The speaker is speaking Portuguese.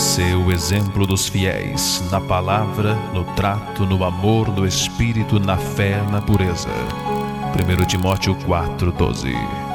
Sê o exemplo dos fiéis, na palavra, no trato, no amor, no espírito, na fé, na pureza. 1 Timóteo 4:12.